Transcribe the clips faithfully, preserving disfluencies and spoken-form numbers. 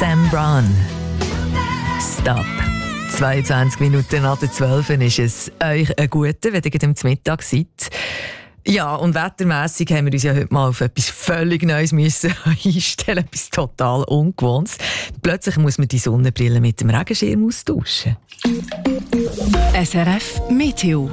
Sam Brown. Stop. zweiundzwanzig Minuten nach der zwölf ist es euch ein guter, wenn ihr am Mittag seid. Ja, und wettermässig haben wir uns ja heute mal auf etwas völlig Neues müssen einstellen, etwas total Ungewohntes. Plötzlich muss man die Sonnenbrille mit dem Regenschirm austauschen. S R F Meteo.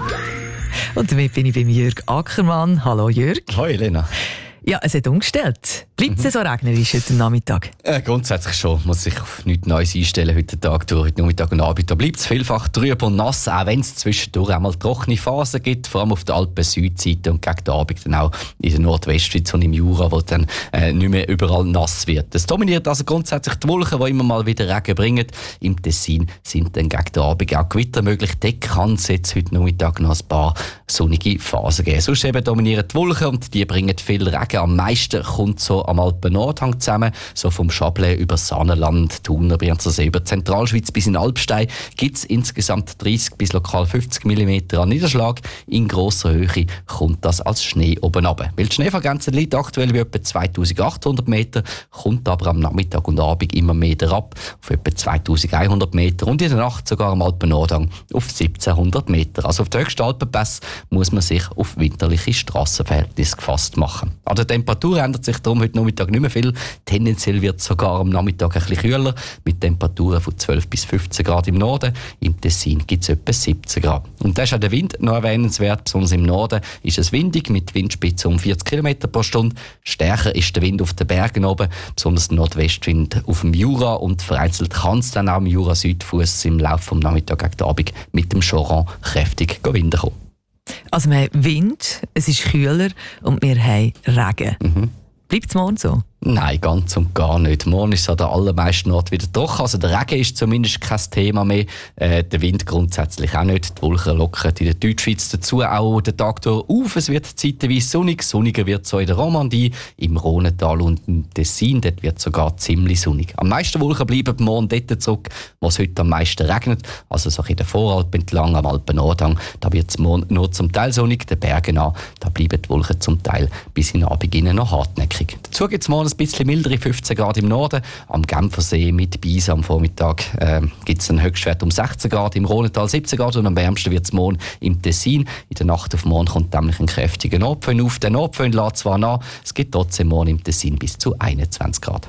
Und damit bin ich beim Jürg Ackermann. Hallo Jürg. Hallo Elena. Ja, es hat umgestellt. Bleibt es mhm. so regnerisch heute Nachmittag? Äh, grundsätzlich schon. Man muss sich auf nichts Neues einstellen heute Tag durch, heute Nachmittag und Abend. Da bleibt es vielfach trüb und nass, auch wenn es zwischendurch einmal trockene Phasen gibt, vor allem auf der Alpen-Südseite und gegen den Abend dann auch in der Nordwestschweiz und im Jura, wo dann äh, nicht mehr überall nass wird. Es dominiert also grundsätzlich die Wolken, die immer mal wieder Regen bringen. Im Tessin sind dann gegen den Abend auch Gewitter möglich. Dort kann es jetzt heute Nachmittag noch ein paar sonnige Phasen geben. Sonst eben dominieren die Wolken und die bringen viel Regen. Am meisten kommt so am Alpen-Nordhang zusammen, so vom Chablais über Saanenland, Thuner, Brienzersee über die Zentralschweiz bis in Alpstein gibt es insgesamt dreissig bis lokal fünfzig Millimeter an Niederschlag. In grosser Höhe kommt das als Schnee oben runter. Weil die Schneefallgrenze liegt aktuell bei etwa zweitausendachthundert Meter, kommt aber am Nachmittag und Abend immer mehr herab auf etwa zweitausendeinhundert Meter und in der Nacht sogar am Alpen-Nordhang auf siebzehnhundert Meter. Also auf den höchsten Alpenpässen muss man sich auf winterliche Strassenverhältnisse gefasst machen. An der Temperatur ändert sich darum heute Nachmittag nicht mehr viel. Tendenziell wird es sogar am Nachmittag ein bisschen kühler, mit Temperaturen von zwölf bis fünfzehn Grad im Norden. Im Tessin gibt es etwa siebzehn Grad. Und da ist auch der Wind noch erwähnenswert. Besonders im Norden ist es windig, mit Windspitze um vierzig Kilometer pro Stunde. Stärker ist der Wind auf den Bergen oben, besonders der Nordwestwind auf dem Jura. Und vereinzelt kann es dann auch im Jura-Südfuss im Laufe des Nachmittags gegen den Abend mit dem Choran kräftig Wind kommen. Also wir haben Wind, es ist kühler und wir haben Regen. Mhm. Bleibt es morgen so? Nein, ganz und gar nicht. Morgen ist es an den allermeisten Orten wieder trocken. Also der Regen ist zumindest kein Thema mehr. Äh, der Wind grundsätzlich auch nicht. Die Wolken lockern in der Deutschschweiz dazu auch den Tag durch auf. Es wird zeitweise sonnig. Sonniger wird es auch in der Romandie, im Rhonental und im Tessin. Dort wird es sogar ziemlich sonnig. Am meisten Wolken bleiben morgen dort zurück, wo es heute am meisten regnet. Also so in der Voralpen entlang, am Alpen-Nordhang. Da wird es morgen nur zum Teil sonnig. Den Bergen an, da bleiben die Wolken zum Teil bis in den Abend noch hartnäckig. Dazu gibt es morgen ein bisschen mildere fünfzehn Grad im Norden. Am Genfersee mit Bies am Vormittag äh, gibt es einen Höchstwert um sechzehn Grad, im Rhonental siebzehn Grad und am wärmsten wird es morgen im Tessin. In der Nacht auf morgen kommt nämlich ein kräftiger Nordföhn auf. Der Nordföhn lässt zwar nach, es gibt trotzdem morgen im Tessin bis zu einundzwanzig Grad.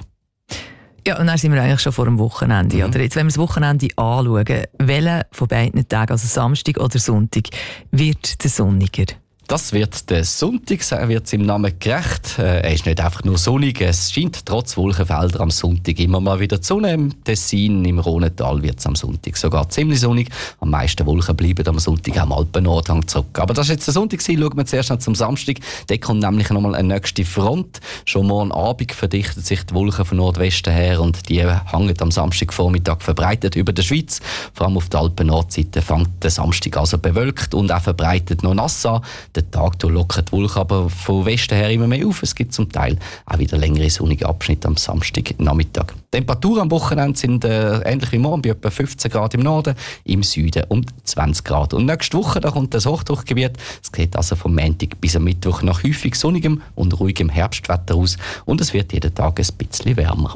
Ja, und dann sind wir eigentlich schon vor dem Wochenende. Mhm. Oder jetzt, wenn wir das Wochenende anschauen, welcher von beiden Tagen, also Samstag oder Sonntag, wird der sonniger? Das wird der Sonntag, wird es im Namen gerecht. Äh, er ist nicht einfach nur sonnig, es scheint trotz Wolkenfelder am Sonntag immer mal wieder die Sonne. Im Tessin, im Rhonental wird es am Sonntag sogar ziemlich sonnig. Am meisten Wolken bleiben am Sonntag am Alpen-Nordhang zurück. Aber das ist jetzt der Sonntag, schauen wir zuerst noch zum Samstag. Da kommt nämlich nochmal eine nächste Front. Schon morgen Abend verdichten sich die Wolken von Nordwesten her und die hängen am Samstagvormittag verbreitet über der Schweiz. Vor allem auf der Alpen-Nordseite fängt der Samstag also bewölkt und auch verbreitet noch nass an. Der Tag lockert die Wolken aber von Westen her immer mehr auf. Es gibt zum Teil auch wieder längere sonnige Abschnitte am Samstagnachmittag. Die Temperaturen am Wochenende sind äh, ähnlich wie morgen bei etwa fünfzehn Grad im Norden, im Süden um zwanzig Grad. Und nächste Woche da kommt das Hochdruckgebiet. Es geht also vom Montag bis am Mittwoch nach häufig sonnigem und ruhigem Herbstwetter aus und es wird jeden Tag ein bisschen wärmer.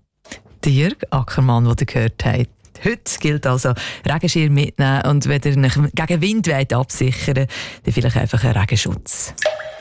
Der Jürg Ackermann, den ihr gehört habt. Heute gilt also Regenschirm mitnehmen und wenn ihr gegen Wind absichern wollt, dann vielleicht einfach einen Regenschutz.